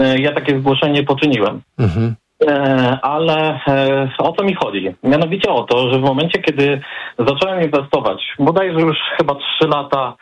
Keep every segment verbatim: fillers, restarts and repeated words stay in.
ja takie zgłoszenie poczyniłem. Mhm. Ale o co mi chodzi? Mianowicie o to, że w momencie, kiedy zacząłem inwestować, bodajże już chyba trzy lata,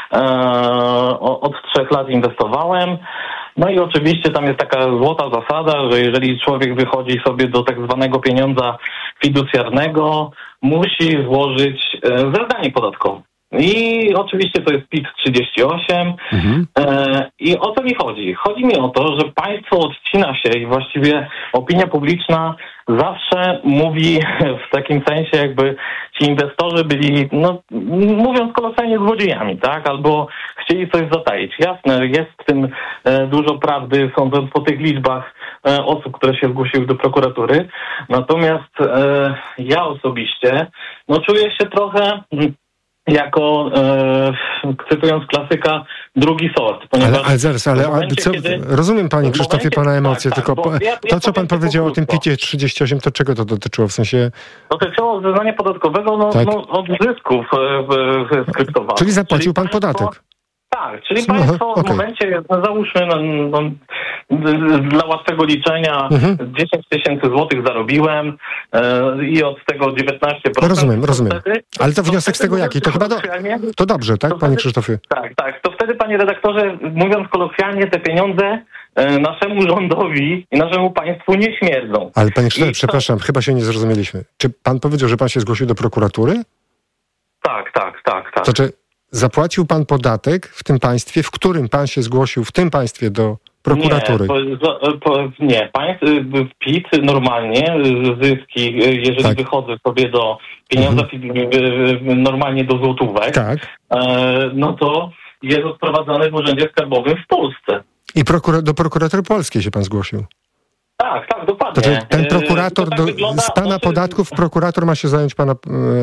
od trzech lat inwestowałem, no i oczywiście tam jest taka złota zasada, że jeżeli człowiek wychodzi sobie do tak zwanego pieniądza fiducjarnego, musi złożyć zeznanie podatkowe. I oczywiście to jest P I T trzydzieści osiem. Mhm. E, I o co mi chodzi? Chodzi mi o to, że państwo odcina się i właściwie opinia publiczna zawsze mówi w takim sensie, jakby ci inwestorzy byli, no mówiąc kolokwialnie, złodziejami, tak? Albo chcieli coś zataić. Jasne, jest w tym e, dużo prawdy, sądząc po tych liczbach e, osób, które się zgłosiły do prokuratury. Natomiast e, ja osobiście, no czuję się trochę... jako, e, cytując klasyka, drugi sort. Ale, ale zaraz, ale momencie, co, kiedy, rozumiem, panie Krzysztofie, momencie, pana emocje, tak, tylko tak, ja, to, co pan powiedział o tym P I T trzydzieści osiem, to czego to dotyczyło? W sensie... Dotyczyło zeznania podatkowego no, tak. no, od zysków e, skryptowanych. Czyli zapłacił czyli pan państwo, podatek? Tak, czyli no, państwo okay. w momencie, no, załóżmy, no, no, dla łatwego liczenia mhm. dziesięć tysięcy złotych zarobiłem e, i od tego dziewiętnaście procent. Rozumiem, rozumiem. Wtedy, Ale to wniosek to z tego jaki? To chyba do, to dobrze, tak, to panie wtedy, Krzysztofie? Tak, tak. To wtedy, panie redaktorze, mówiąc kolokwialnie, te pieniądze e, naszemu rządowi i naszemu państwu nie śmierdzą. Ale panie Krzysztofie, I przepraszam, to... chyba się nie zrozumieliśmy. Czy pan powiedział, że pan się zgłosił do prokuratury? Tak, tak, tak, tak. To czy zapłacił pan podatek w tym państwie, w którym pan się zgłosił w tym państwie do prokuratury? Nie, po, po, nie. Państw, P I T normalnie, zyski, jeżeli tak. wychodzę sobie do pieniądza mhm. normalnie do złotówek, tak. e, no to jest odprowadzany w Urzędzie Skarbowym w Polsce. I prokura- do prokuratury polskiej się pan zgłosił? Tak, tak, dokładnie. To, znaczy, ten prokurator, tak do, wygląda, z pana znaczy, podatków, prokurator ma się zająć pana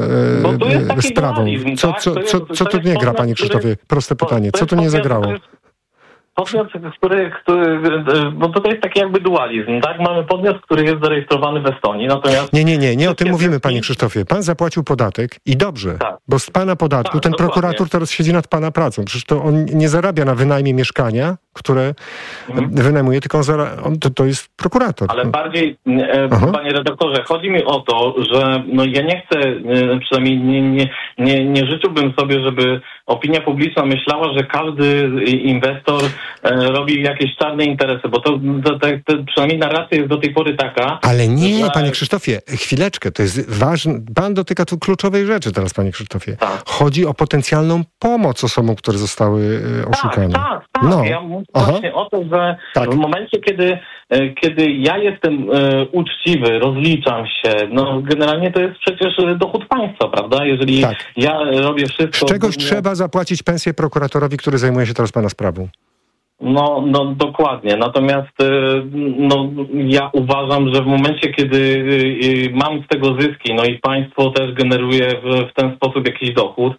e, sprawą. Dualizm, co, co, co, co, co tu nie gra, panie Krzysztofie? Proste pytanie. Co tu nie zagrało? Podmiot, który, który, bo to jest taki jakby dualizm, tak? Mamy podmiot, który jest zarejestrowany w Estonii, natomiast... Nie, nie, nie, nie o tym mówimy, panie Krzysztofie. Pan zapłacił podatek i dobrze, tak. bo z pana podatku tak, ten dokładnie. prokurator teraz siedzi nad pana pracą. Przecież to on nie zarabia na wynajmie mieszkania, które mhm. wynajmuje, tylko on, zara- on to, to jest prokurator. Ale bardziej, e, panie redaktorze, chodzi mi o to, że no ja nie chcę, e, przynajmniej nie, nie, nie, nie życzyłbym sobie, żeby opinia publiczna myślała, że każdy inwestor e, robi jakieś czarne interesy, bo to, to, to, to przynajmniej narracja jest do tej pory taka... Ale nie, że... panie Krzysztofie, chwileczkę, to jest ważne, pan dotyka tu kluczowej rzeczy teraz, panie Krzysztofie. Tak. Chodzi o potencjalną pomoc osobom, które zostały e, oszukane. Tak, tak, tak. No. Ja mówię właśnie o to, że tak. w momencie, kiedy, e, kiedy ja jestem e, uczciwy, rozliczam się, no generalnie to jest przecież dochód państwa, prawda? Jeżeli tak. ja robię wszystko... Z czegoś nie... trzeba zapłacić pensję prokuratorowi, który zajmuje się teraz pana sprawą. No, no dokładnie. Natomiast no, ja uważam, że w momencie, kiedy mam z tego zyski, no i państwo też generuje w, w ten sposób jakiś dochód,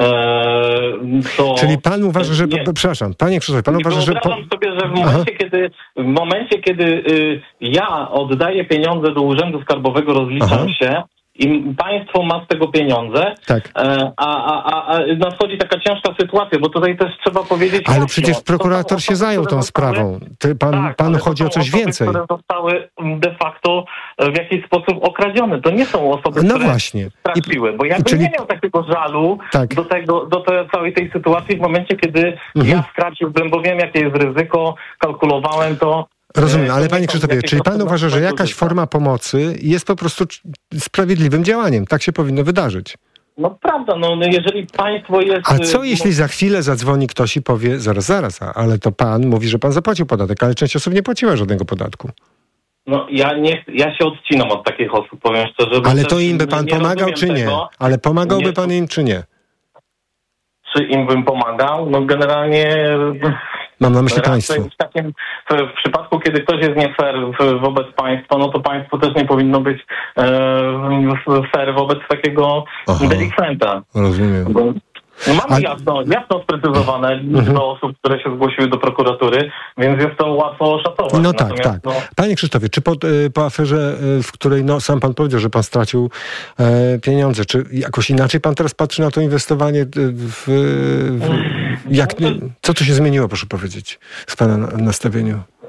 to... Czyli pan uważa, że... Nie. Przepraszam, panie Krzysztofie, pan uważa, że... Wyobrażam sobie, że w momencie, kiedy, w momencie, kiedy ja oddaję pieniądze do Urzędu Skarbowego, rozliczam Aha. się, i państwo ma z tego pieniądze, tak. a, a, a, a nadchodzi taka ciężka sytuacja, bo tutaj też trzeba powiedzieć... Ale jasno, przecież prokurator osoby, się zajął tą zostały, sprawą. Ty, pan tak, panu chodzi o coś osoby, więcej. które zostały de facto w jakiś sposób okradzione. To nie są osoby, no które właśnie. straciły. Bo ja bym Czyli... nie miał takiego żalu tak. do, tego, do tej, całej tej sytuacji w momencie, kiedy mhm. ja straciłbym, bo wiem, jakie jest ryzyko, kalkulowałem to. Rozumiem, ale panie Krzysztofie, czyli pan uważa, że jakaś forma pomocy jest po prostu sprawiedliwym działaniem? Tak się powinno wydarzyć. No prawda, no jeżeli państwo jest... A co jeśli za chwilę zadzwoni ktoś i powie, zaraz, zaraz, ale to pan mówi, że pan zapłacił podatek, ale część osób nie płaciła żadnego podatku. No ja nie, ja się odcinam od takich osób, powiem szczerze. Ale to im by pan pomagał, czy nie? Tego. Ale pomagałby nie, pan im, czy nie? Czy im bym pomagał? No generalnie... Mam na myśli państwo. W, takim, w, w przypadku, kiedy ktoś jest nie fair w, wobec państwa, no to państwo też nie powinno być e, fair wobec takiego Aha, delikwenta. Rozumiem. Bo, no mamy A... jasno, jasno sprecyzowane liczbę uh-huh. osób, które się zgłosiły do prokuratury, więc jest to łatwo oszacować. No tak, tak. No... Panie Krzysztofie, czy po, po aferze, w której no, sam pan powiedział, że pan stracił e, pieniądze, czy jakoś inaczej pan teraz patrzy na to inwestowanie w... w jak, co tu się zmieniło, proszę powiedzieć, z pana nastawieniu?